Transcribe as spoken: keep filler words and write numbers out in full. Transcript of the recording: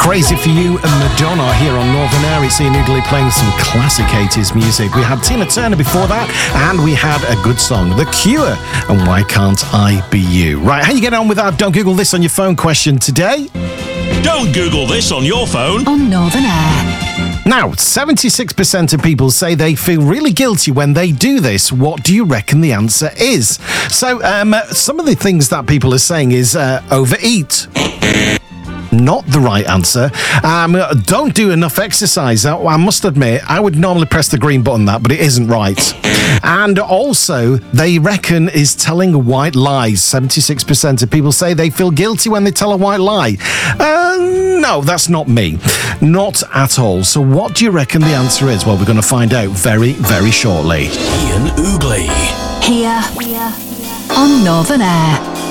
Crazy for You and Madonna here on Northern Air. It's Ian Ugly playing some classic eighties music. We had Tina Turner before that, and we had a good song, The Cure, and Why Can't I Be You? Right, how you getting on with our Don't Google This on Your Phone question today? Don't Google this on your phone. On Northern Air. Now, seventy-six percent of people say they feel really guilty when they do this. What do you reckon the answer is? So, um, some of the things that people are saying is uh, overeat. Not the right answer. Um, don't do enough exercise. I, I must admit, I would normally press the green button that, but it isn't right. And also, they reckon is telling a white lie. seventy-six percent of people say they feel guilty when they tell a white lie. Uh, no, that's not me. Not at all. So what do you reckon the answer is? Well, we're going to find out very, very shortly. Ian Ugly. Here, here, on Northern Air.